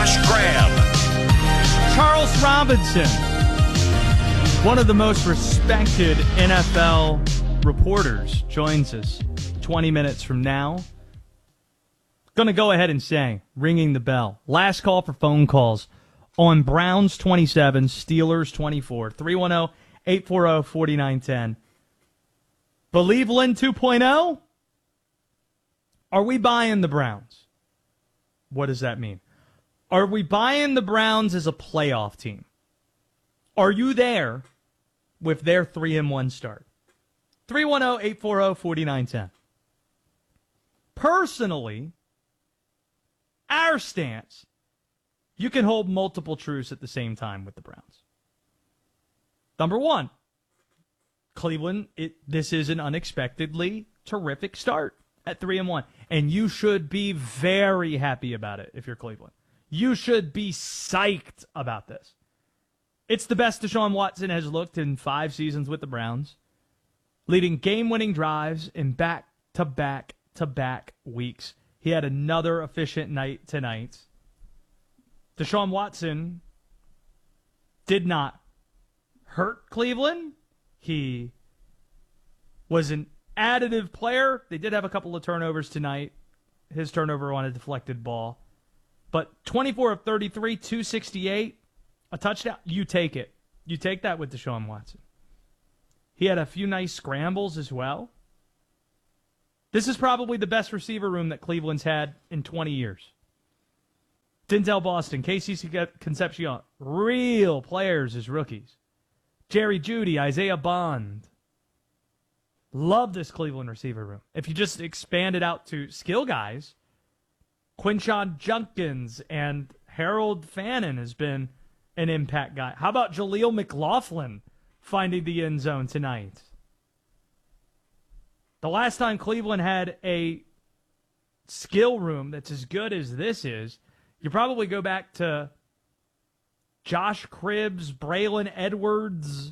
Josh Graham. Charles Robinson, one of the most respected NFL reporters, joins us 20 minutes from now. Going to go ahead and say, ringing the bell. Last call for phone calls on Browns 27, Steelers 24. 310-840-4910. Believeland 2.0? Are we buying the Browns? What does that mean? Are we buying the Browns as a playoff team? Are you there with their 3-1 start? 310-840-4910. Personally, our stance, you can hold multiple truths at the same time with the Browns. Number one, Cleveland, this is an unexpectedly terrific start at 3-1. And you should be very happy about it if you're Cleveland. You should be psyched about this. It's the best Deshaun Watson has looked in 5 seasons with the Browns, leading game-winning drives in back-to-back-to-back weeks. He had another efficient night tonight. Deshaun Watson did not hurt Cleveland. He was an additive player. They did have a couple of turnovers tonight. His turnover on a deflected ball. But 24 of 33, 268, a touchdown. You take it. You take that with Deshaun Watson. He had a few nice scrambles as well. This is probably the best receiver room that Cleveland's had in 20 years. Denzel Boston, Casey Concepcion, real players as rookies. Jerry Jeudy, Isaiah Bond. Love this Cleveland receiver room. If you just expand it out to skill guys, Quinshon Judkins and Harold Fannin has been an impact guy. How about Jaleel McLaughlin finding the end zone tonight? The last time Cleveland had a skill room that's as good as this is, you probably go back to Josh Cribbs, Braylon Edwards,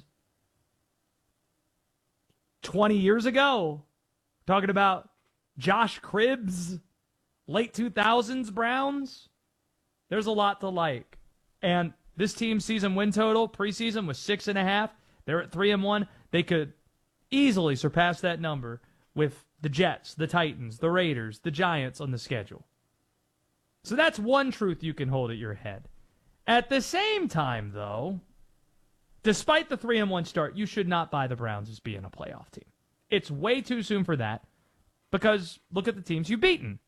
20 years ago. Talking about Josh Cribbs, late 2000s Browns. There's a lot to like. And this team's season win total preseason was 6.5. They're at 3-1. They could easily surpass that number with the Jets, the Titans, the Raiders, the Giants on the schedule. So that's one truth you can hold at your head. At the same time, though, despite the 3-1 start, you should not buy the Browns as being a playoff team. It's way too soon for that because look at the teams you've beaten.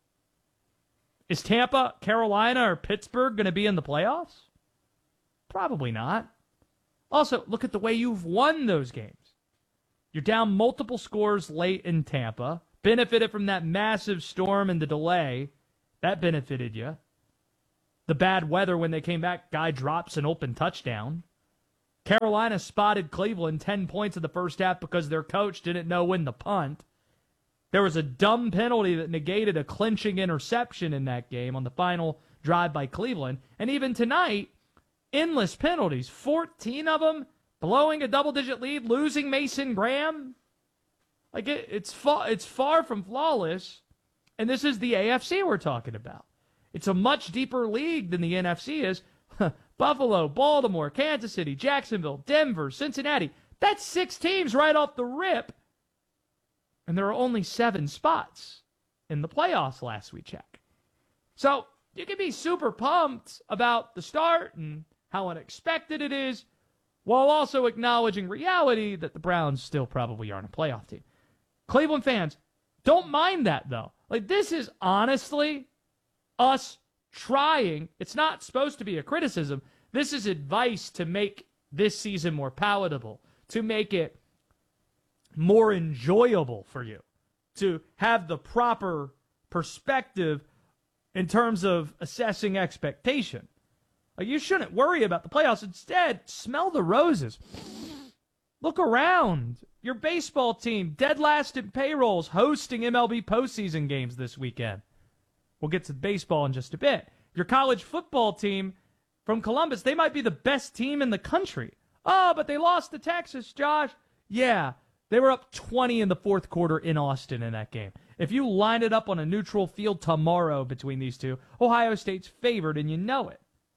Is Tampa, Carolina, or Pittsburgh going to be in the playoffs? Probably not. Also, look at the way you've won those games. You're down multiple scores late in Tampa, benefited from that massive storm and the delay. That benefited you. The bad weather when they came back, guy drops an open touchdown. Carolina spotted Cleveland 10 points in the first half because their coach didn't know when to punt. There was a dumb penalty that negated a clinching interception in that game on the final drive by Cleveland. And even tonight, endless penalties, 14 of them, blowing a double-digit lead, losing Mason Graham. Like it's far from flawless. And this is the AFC we're talking about. It's a much deeper league than the NFC is. Buffalo, Baltimore, Kansas City, Jacksonville, Denver, Cincinnati. That's 6 teams right off the rip. And there are only 7 spots in the playoffs last we checked. So you can be super pumped about the start and how unexpected it is, while also acknowledging reality that the Browns still probably aren't a playoff team. Cleveland fans, don't mind that, though. Like, this is honestly us trying. It's not supposed to be a criticism. This is advice to make this season more palatable, to make it more enjoyable for you, to have the proper perspective in terms of assessing expectation. Like, you shouldn't worry about the playoffs. Instead, smell the roses. Look around. Your baseball team, dead last in payrolls, hosting MLB postseason games this weekend. We'll get to baseball in just a bit. Your college football team from Columbus, they might be the best team in the country. Oh, but they lost to Texas, Josh. Yeah, they were up 20 in the fourth quarter in Austin in that game. If you line it up on a neutral field tomorrow between these two, Ohio State's favored, and you know it.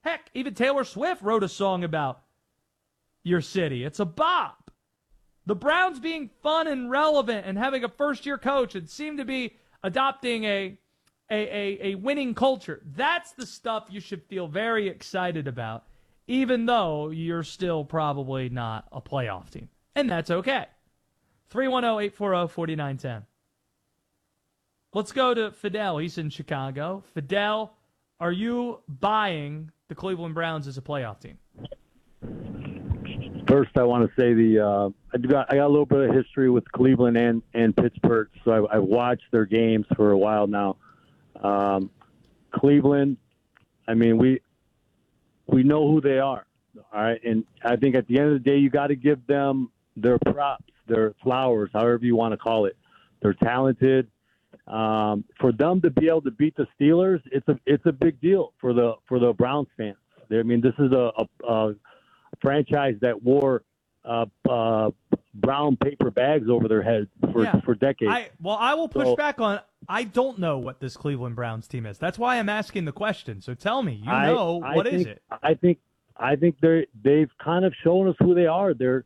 Heck, even Taylor Swift wrote a song about your city. It's a bop. The Browns being fun and relevant and having a first-year coach and seem to be adopting a winning culture. That's the stuff you should feel very excited about, even though you're still probably not a playoff team. And that's okay. 310-840-4910. Let's go to Fidel. He's in Chicago. Fidel, are you buying the Cleveland Browns as a playoff team? First, I want to say I got a little bit of history with Cleveland and Pittsburgh, so I've watched their games for a while now. Cleveland, I mean, we know who they are, all right? And I think at the end of the day, you got to give them their props, their flowers, however you want to call it. They're talented. For them to be able to beat the Steelers, it's a big deal for the Browns fans. I mean, this is a franchise that wore brown paper bags over their heads for decades. I will push back on. I don't know what this Cleveland Browns team is. That's why I'm asking the question. So tell me, what is it? I think they've kind of shown us who they are. They're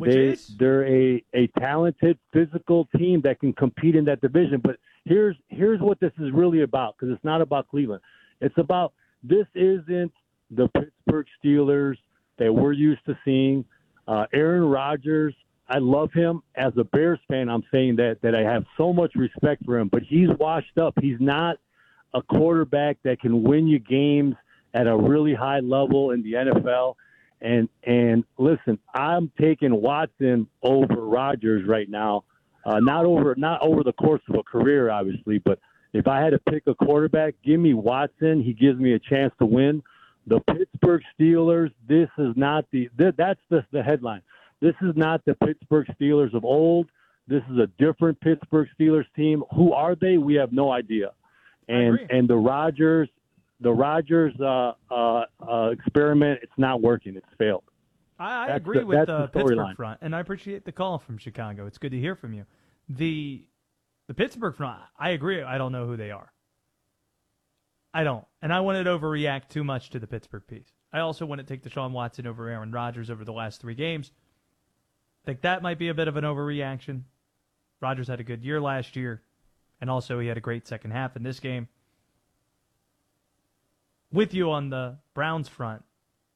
a talented physical team that can compete in that division. But here's what this is really about, because it's not about Cleveland. It's about, this isn't the Pittsburgh Steelers that we're used to seeing. Aaron Rodgers, I love him. As a Bears fan, I'm saying that I have so much respect for him, but he's washed up. He's not a quarterback that can win you games at a really high level in the NFL. And listen, I'm taking Watson over Rodgers right now. Not over the course of a career, obviously, but if I had to pick a quarterback, give me Watson. He gives me a chance to win. The Pittsburgh Steelers, that's the headline. This is not the Pittsburgh Steelers of old. This is a different Pittsburgh Steelers team. Who are they? We have no idea. And the Rodgers experiment, it's not working. It's failed. I agree with the Pittsburgh front, and I appreciate the call from Chicago. It's good to hear from you. The Pittsburgh front, I agree. I don't know who they are. I don't. And I wouldn't overreact too much to the Pittsburgh piece. I also wouldn't take Deshaun Watson over Aaron Rodgers over the last 3 games. I think that might be a bit of an overreaction. Rodgers had a good year last year, and also he had a great second half in this game. With you on the Browns front,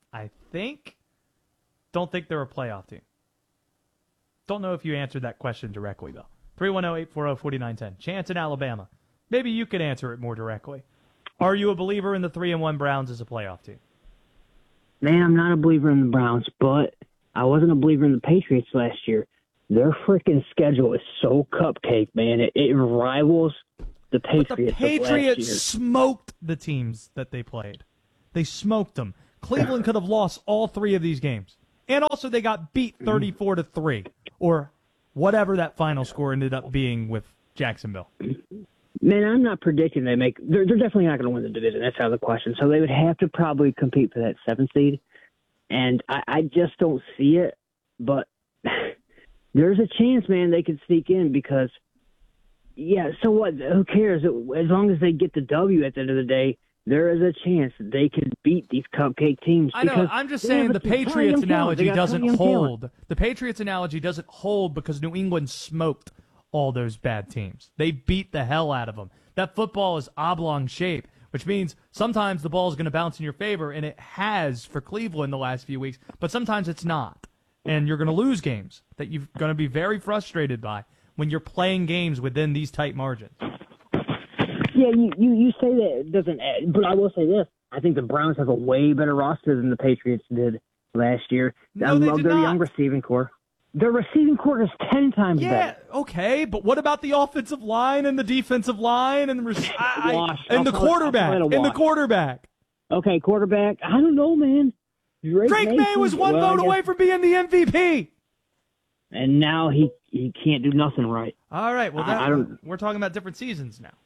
don't think they're a playoff team. Don't know if you answered that question directly, though. 310-840-4910. Chance in Alabama. Maybe you could answer it more directly. Are you a believer in the 3-1 Browns as a playoff team? Man, I'm not a believer in the Browns, but I wasn't a believer in the Patriots last year. Their freaking schedule is so cupcake, man. It rivals the Patriots. But the Patriots smoked the teams that they played. They smoked them. Cleveland could have lost all 3 of these games. And also they got beat 34-3, or whatever that final score ended up being with Jacksonville. Man, I'm not predicting they're definitely not going to win the division. That's out of the question. So they would have to probably compete for that 7th seed. And I just don't see it. But there's a chance, man, they could sneak in because, so what? Who cares? As long as they get the W at the end of the day, there is a chance that they could beat these cupcake teams. I know. I'm just saying the Patriots analogy doesn't hold. The Patriots analogy doesn't hold because New England smoked all those bad teams. They beat the hell out of them. That football is oblong shape, which means sometimes the ball is going to bounce in your favor, and it has for Cleveland the last few weeks, but sometimes it's not. And you're going to lose games that you're going to be very frustrated by when you're playing games within these tight margins. Yeah, you say that it doesn't add, but I will say this. I think the Browns have a way better roster than the Patriots did last year. I love their young receiving core. Their receiving core is 10 times better. Yeah, okay, but what about the offensive line and the defensive line and the quarterback? Okay, quarterback. I don't know, man. Drake May was one vote away from being the MVP. And now he can't do nothing right. All right, well, we're talking about different seasons now.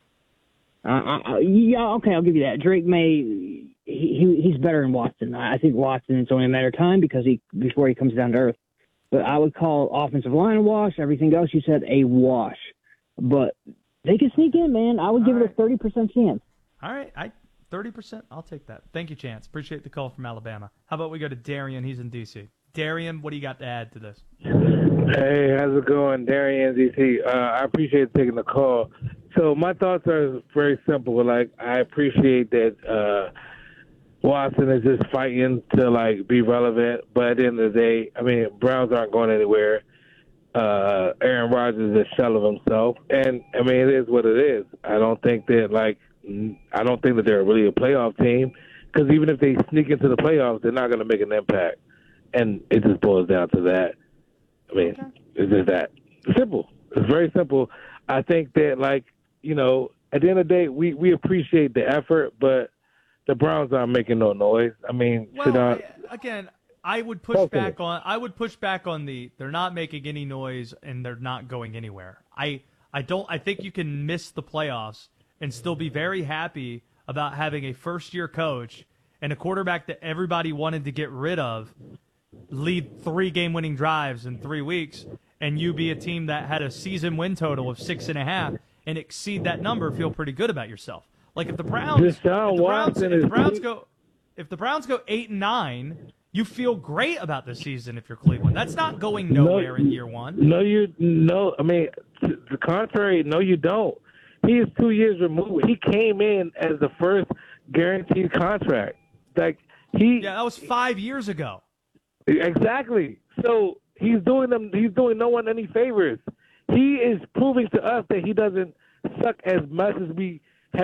Okay, I'll give you that. Drake May, he's better than Watson. I think Watson, it's only a matter of time before he comes down to earth. But I would call offensive line a wash. Everything else you said a wash. But they can sneak in, man. I would give it a 30% chance. All right. 30%? I'll take that. Thank you, Chance. Appreciate the call from Alabama. How about we go to Darian? He's in D.C. Darian, what do you got to add to this? Hey, how's it going? Darian, D.C. I appreciate taking the call. So my thoughts are very simple. Like, I appreciate that Watson is just fighting to, like, be relevant. But at the end of the day, I mean, Browns aren't going anywhere. Aaron Rodgers is a shell of himself. And, I mean, it is what it is. I don't think that they're really a playoff team, because even if they sneak into the playoffs, they're not going to make an impact. And it just boils down to that. I mean, It's just that. Simple. It's very simple. I think that, like, you know, at the end of the day, we appreciate the effort, but the Browns aren't making no noise. I mean, I would push back on they're not making any noise and they're not going anywhere. I think you can miss the playoffs and still be very happy about having a first-year coach and a quarterback that everybody wanted to get rid of lead 3 game-winning drives in 3 weeks, and you be a team that had a season win total of 6.5 and exceed that number, feel pretty good about yourself. Like if the Browns go 8-9, you feel great about the season if you're Cleveland. That's not going nowhere in year one. I mean, to the contrary, no, you don't. He is 2 years removed. He came in as the first guaranteed contract. That was 5 years ago. Exactly. So he's doing no one any favors. He is proving to us that he doesn't suck as much as we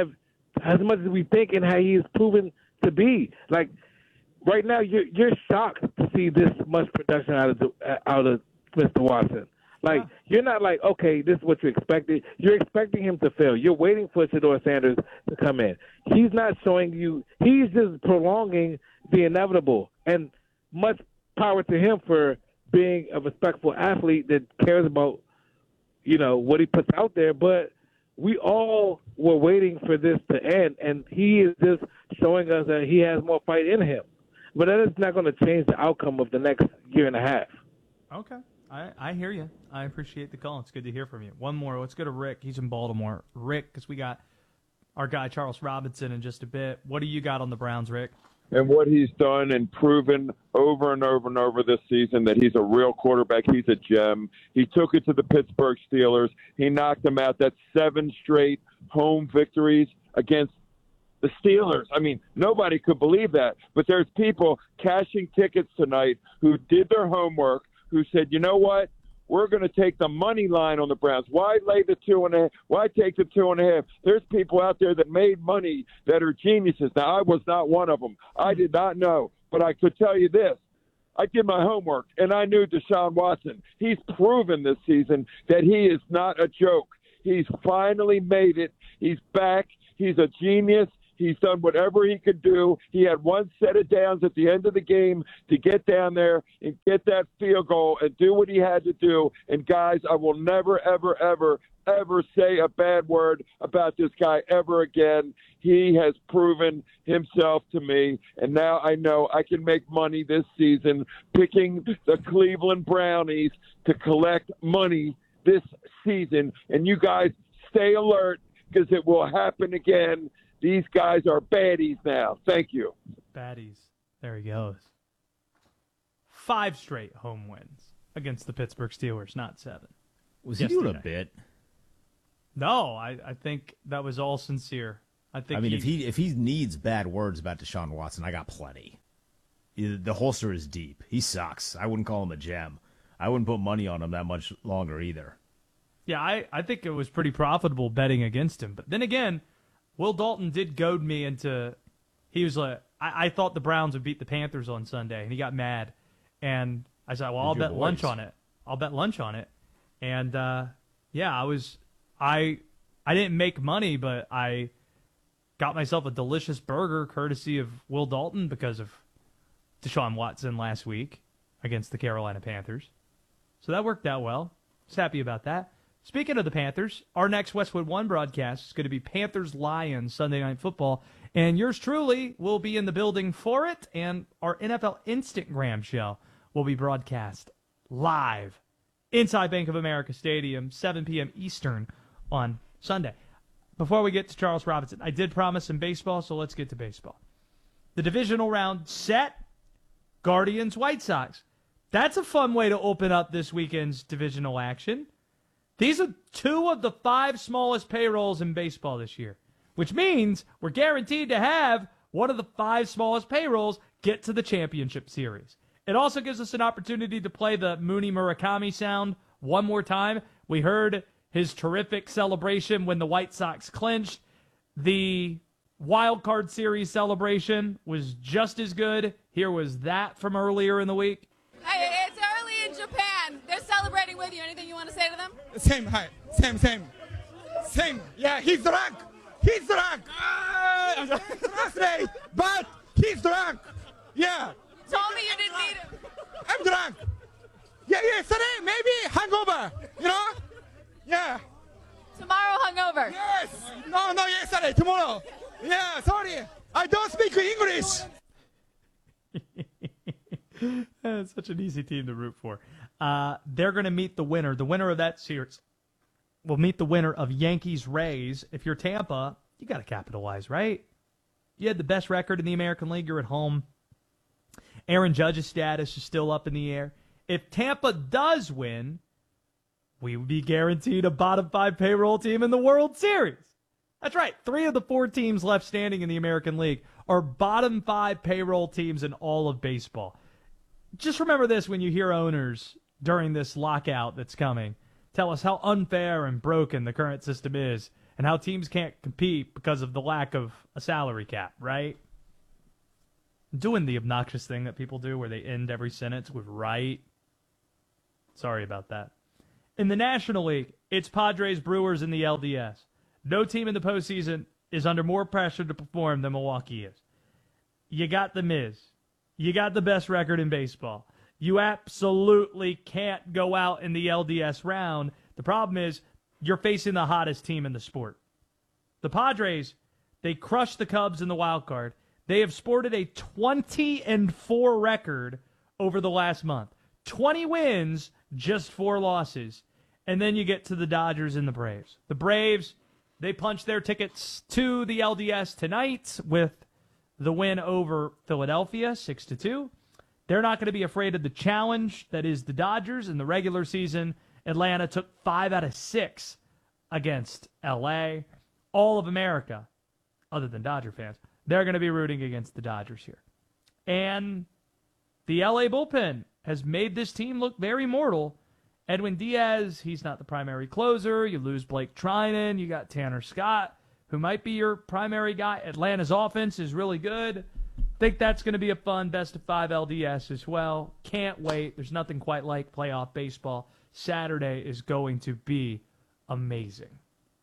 think, and how he is proven to be. Like right now, you're shocked to see this much production out of Mr. Watson. Like, you're not like, okay, this is what you expected. You're expecting him to fail. You're waiting for Shedeur Sanders to come in. He's not showing you. He's just prolonging the inevitable. And much power to him for being a respectful athlete that cares about, you know, what he puts out there. But we all were waiting for this to end, and he is just showing us that he has more fight in him. But that is not going to change the outcome of the next year and a half. Okay. I hear you. I appreciate the call. It's good to hear from you. One more. Let's go to Rick. He's in Baltimore. Rick, because we got our guy Charles Robinson in just a bit. What do you got on the Browns, Rick? And what he's done and proven over and over and over this season that he's a real quarterback. He's a gem. He took it to the Pittsburgh Steelers. He knocked them out. That's 7 straight home victories against the Steelers. I mean, nobody could believe that. But there's people cashing tickets tonight who did their homework, who said, you know what? We're going to take the money line on the Browns. Why lay the 2.5? Why take the 2.5? There's people out there that made money that are geniuses. Now, I was not one of them. I did not know. But I could tell you this. I did my homework, and I knew Deshaun Watson. He's proven this season that he is not a joke. He's finally made it. He's back. He's a genius. He's done whatever he could do. He had one set of downs at the end of the game to get down there and get that field goal and do what he had to do. And, guys, I will never, ever, ever, ever say a bad word about this guy ever again. He has proven himself to me, and now I know I can make money this season picking the Cleveland Brownies to collect money this season. And you guys stay alert, because it will happen again. These guys are baddies now. Thank you. Baddies. There he goes. 5 straight home wins against the Pittsburgh Steelers, not 7. Was he doing a bit? No, I think that was all sincere. If he needs bad words about Deshaun Watson, I got plenty. The holster is deep. He sucks. I wouldn't call him a gem. I wouldn't put money on him that much longer either. Yeah, I think it was pretty profitable betting against him. But then again, Will Dalton did goad me into – he was like, I thought the Browns would beat the Panthers on Sunday, and he got mad. And I said, well, I'll bet lunch on it. And, I didn't make money, but I got myself a delicious burger courtesy of Will Dalton because of Deshaun Watson last week against the Carolina Panthers. So that worked out well. I was happy about that. Speaking of the Panthers, our next Westwood One broadcast is going to be Panthers-Lions Sunday Night Football, and yours truly will be in the building for it, and our NFL Instagram show will be broadcast live inside Bank of America Stadium, 7 p.m. Eastern on Sunday. before we get to Charles Robinson, I did promise some baseball, so let's get to baseball. The divisional round set, Guardians, White Sox. That's a fun way to open up this weekend's divisional action. These are 2 of the 5 smallest payrolls in baseball this year, which means we're guaranteed to have one of the 5 smallest payrolls get to the championship series. It also gives us an opportunity to play the Mooney Murakami sound one more time. We heard his terrific celebration when the White Sox clinched. The wild card series celebration was just as good. Here was that from earlier in the week. Hey, it's early in Japan. They're celebrating with you. Anything you want to say to them? Same, hi. Same. Yeah, he's drunk. Last day, but he's drunk. Yeah. Told me you didn't need him. I'm drunk. Yeah, yesterday, maybe hangover, Yeah. Tomorrow hungover. Yes. No, yesterday, tomorrow. Yeah, sorry. I don't speak English. It's such an easy team to root for. They're going to meet the winner. The winner of that series will meet the winner of Yankees-Rays. If you're Tampa, you got to capitalize, right? You had the best record in the American League. You're at home. Aaron Judge's status is still up in the air. If Tampa does win, we would be guaranteed a bottom 5 payroll team in the World Series. That's right. 3 of the 4 teams left standing in the American League are bottom 5 payroll teams in all of baseball. Just remember this when you hear owners during this lockout that's coming tell us how unfair and broken the current system is and how teams can't compete because of the lack of a salary cap, right? Doing the obnoxious thing that people do where they end every sentence with right. Sorry about that. In the National League, it's Padres, Brewers, and the LDS. No team in the postseason is under more pressure to perform than Milwaukee is. You got the Miz. You got the best record in baseball. You absolutely can't go out in the LDS round. The problem is you're facing the hottest team in the sport. The Padres, they crushed the Cubs in the wild card. They have sported a 20-4 record over the last month. 20 wins, just 4 losses. And then you get to the Dodgers and the Braves. The Braves, they punched their tickets to the LDS tonight with the win over Philadelphia, 6-2. They're not going to be afraid of the challenge that is the Dodgers. In the regular season, Atlanta took 5 out of 6 against L.A. All of America, other than Dodger fans, they're going to be rooting against the Dodgers here. And the L.A. bullpen has made this team look very mortal. Edwin Diaz, he's not the primary closer. You lose Blake Trinan. You got Tanner Scott, who might be your primary guy. Atlanta's offense is really good. Think that's going to be a fun best-of-5 LDS as well. Can't wait. There's nothing quite like playoff baseball. Saturday is going to be amazing.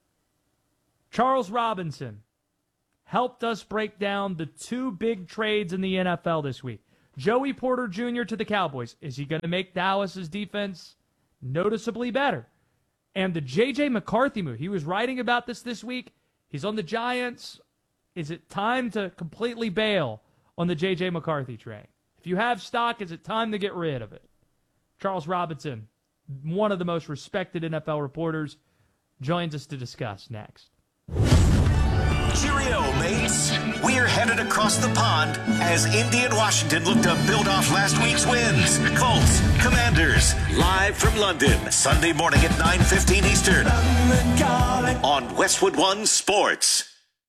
Charles Robinson helped us break down the 2 big trades in the NFL this week. Joey Porter Jr. to the Cowboys. Is he going to make Dallas's defense noticeably better? And the J.J. McCarthy move. He was writing about this week. He's on the Giants. Is it time to completely bail on the J.J. McCarthy train? If you have stock, is it time to get rid of it? Charles Robinson, one of the most respected NFL reporters, joins us to discuss next. Cheerio, mates. We're headed across the pond as Indy and Washington look to build off last week's wins. Colts, Commanders, live from London, Sunday morning at 9:15 Eastern on Westwood One Sports.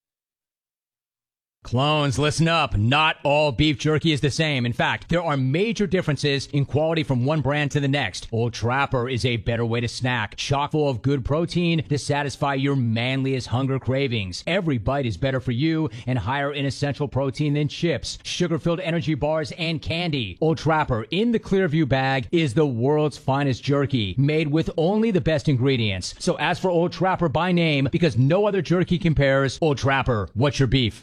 Clones, listen up. Not all beef jerky is the same. In fact, there are major differences in quality from one brand to the next. Old Trapper is a better way to snack, chock full of good protein to satisfy your manliest hunger cravings. Every bite is better for you and higher in essential protein than chips, sugar-filled energy bars, and candy. Old Trapper in the Clearview bag is the world's finest jerky, made with only the best ingredients. So ask for Old Trapper by name because no other jerky compares. Old Trapper, what's your beef?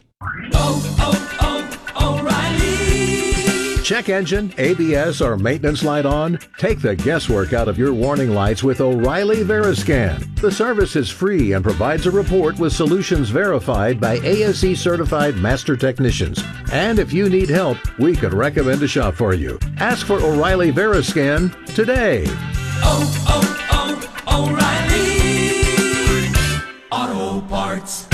O'Reilly. Check engine, ABS, or maintenance light on? Take the guesswork out of your warning lights with O'Reilly Veriscan. The service is free and provides a report with solutions verified by ASE certified master technicians. And if you need help, we could recommend a shop for you. Ask for O'Reilly Veriscan today. O'Reilly Auto Parts.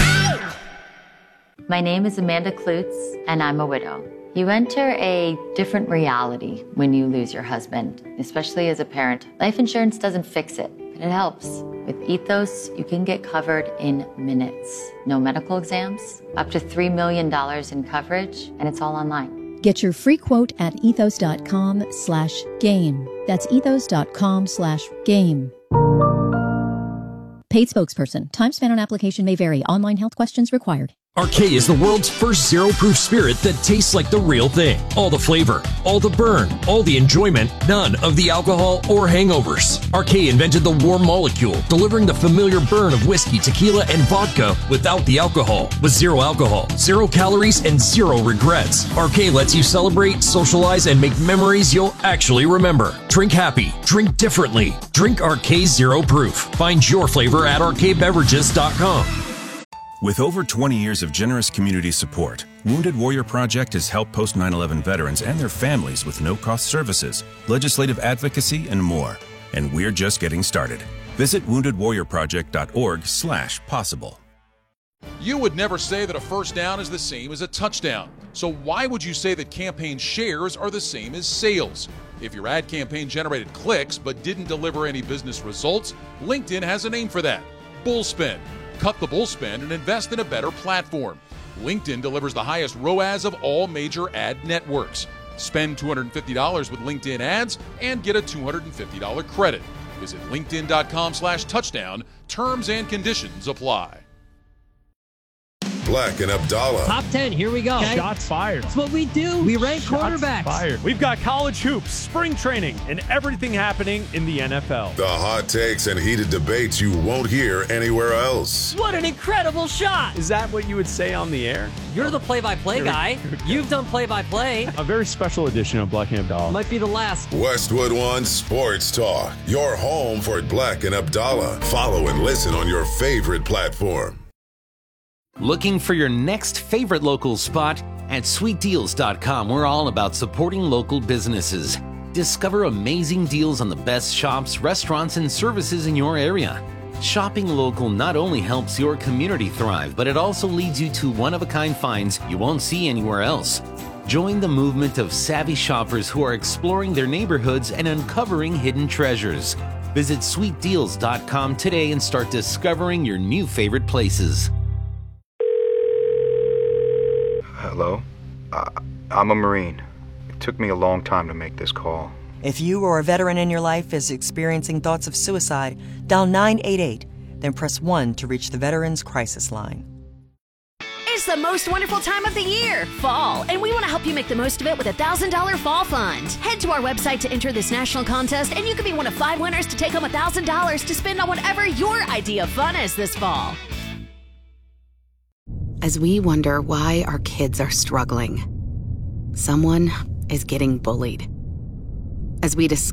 My name is Amanda Klutz, and I'm a widow. You enter a different reality when you lose your husband, especially as a parent. Life insurance doesn't fix it, but it helps. With Ethos, you can get covered in minutes. No medical exams, up to $3 million in coverage, and it's all online. Get your free quote at ethos.com/game. That's ethos.com/game. Paid spokesperson. Time spent on application may vary. Online health questions required. RK is the world's first zero-proof spirit that tastes like the real thing. All the flavor, all the burn, all the enjoyment, none of the alcohol or hangovers. RK invented the warm molecule, delivering the familiar burn of whiskey, tequila, and vodka without the alcohol. With zero alcohol, 0 calories, and 0 regrets. RK lets you celebrate, socialize, and make memories you'll actually remember. Drink happy. Drink differently. Drink RK Zero Proof. Find your flavor at rkbeverages.com. With over 20 years of generous community support, Wounded Warrior Project has helped post 9/11 veterans and their families with no-cost services, legislative advocacy, and more. And we're just getting started. Visit woundedwarriorproject.org/possible. You would never say that a first down is the same as a touchdown. So why would you say that campaign shares are the same as sales? If your ad campaign generated clicks but didn't deliver any business results, LinkedIn has a name for that: Bullspend. Cut the bullspend and invest in a better platform. LinkedIn delivers the highest ROAS of all major ad networks. Spend $250 with LinkedIn ads and get a $250 credit. Visit linkedin.com/touchdown. Terms and conditions apply. Black and Abdallah. Top 10, here we go. Okay. Shots fired. That's what we do. We rank quarterbacks. Fired. We've got college hoops, spring training, and everything happening in the NFL. The hot takes and heated debates you won't hear anywhere else. What an incredible shot. Is that what you would say on the air? You're the play-by-play guy. You've done play-by-play. A very special edition of Black and Abdallah. Might be the last. Westwood One Sports Talk. Your home for Black and Abdallah. Follow and listen on your favorite platform. Looking for your next favorite local spot? At sweetdeals.com, we're all about supporting local businesses. Discover amazing deals on the best shops, restaurants, and services in your area. Shopping local not only helps your community thrive, but it also leads you to one-of-a-kind finds you won't see anywhere else. Join the movement of savvy shoppers who are exploring their neighborhoods and uncovering hidden treasures. Visit sweetdeals.com today and start discovering your new favorite places. Hello? I'm a Marine. It took me a long time to make this call. If you or a veteran in your life is experiencing thoughts of suicide, dial 988, then press 1 to reach the Veterans Crisis Line. It's the most wonderful time of the year, fall, and we want to help you make the most of it with a $1,000 fall fund. Head to our website to enter this national contest, and you could be one of 5 winners to take home $1,000 to spend on whatever your idea of fun is this fall. As we wonder why our kids are struggling, someone is getting bullied. As we discuss